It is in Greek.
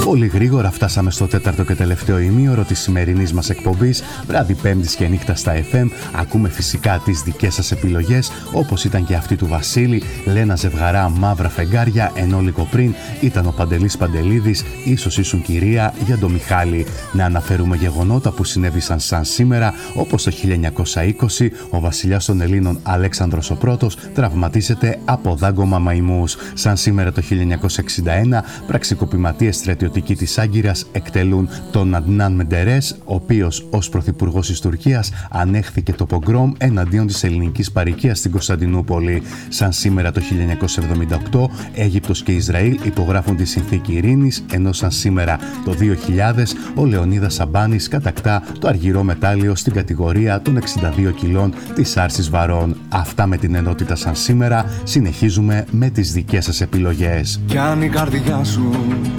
Πολύ γρήγορα φτάσαμε στο τέταρτο και τελευταίο ημίωρο της σημερινής μας εκπομπής, βράδυ Πέμπτης και νύχτα στα FM. Ακούμε φυσικά τις δικές σας επιλογές, όπως ήταν και αυτή του Βασίλη, Λένα Ζευγαρά, Μαύρα Φεγγάρια, ενώ λίγο πριν ήταν ο Παντελής Παντελίδης, Ίσως ήσουν κυρία, για τον Μιχάλη. Να αναφέρουμε γεγονότα που συνέβησαν σαν σήμερα, όπως το 1920 ο βασιλιάς των Ελλήνων Αλέξανδρος ο Πρώτος τραυματίζεται από δάγκωμα μαϊμούς. Σαν σήμερα το 1961 πραξικοπηματίες στρατιωτικοί της Άγκυρας εκτελούν τον Αντνάν Μεντερές, ο οποίος ως πρωθυπουργός της Τουρκίας ανέχθηκε το πογκρόμ εναντίον της ελληνικής παροικίας στην Κωνσταντινούπολη. Σαν σήμερα το 1978 Αίγυπτος και Ισραήλ υπογράφουν τη συνθήκη ειρήνης, ενώ σαν σήμερα το 2000 ο Λεωνίδας Σαμπάνης κατακτά το αργυρό μετάλλιο στην κατηγορία των 62 κιλών της άρσης βαρών. Αυτά με την ενότητα σαν σήμερα. Συνεχίζουμε με τις δικές σας επιλογές. Κι αν η καρδιά σου